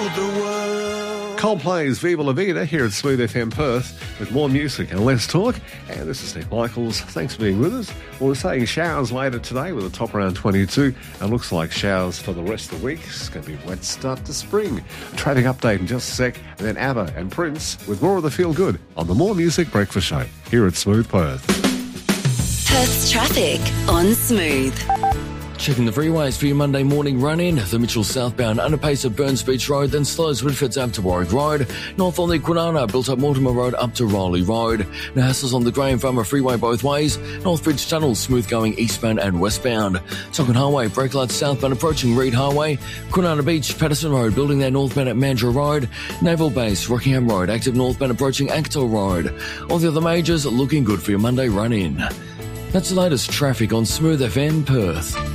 the world. Coldplay's Viva La Vida here at Smooth FM Perth with more music and less talk. And this is Nick Michaels. Thanks for being with us. Well, we're saying showers later today with a top around 22 and looks like showers for the rest of the week. It's going to be a wet start to spring. Traffic update in just a sec. And then ABBA and Prince with more of the Feel Good on the More Music Breakfast Show here at Smooth Perth. Perth's traffic on Smooth. Checking the freeways for your Monday morning run-in. The Mitchell southbound underpace at Burns Beach Road, then slows Whitfords Ave to Warwick Road. North on the Kwinana, built up Mortimer Road up to Rowley Road. No hassles on the Graham Farmer Freeway both ways. North Bridge Tunnel, smooth going eastbound and westbound. Tonkin Highway, brake lights southbound approaching Reed Highway. Kwinana Beach, Patterson Road, building there northbound at Mandurah Road. Naval Base, Rockingham Road, active northbound approaching Anketell Road. All the other majors looking good for your Monday run-in. That's the latest traffic on Smooth FM Perth.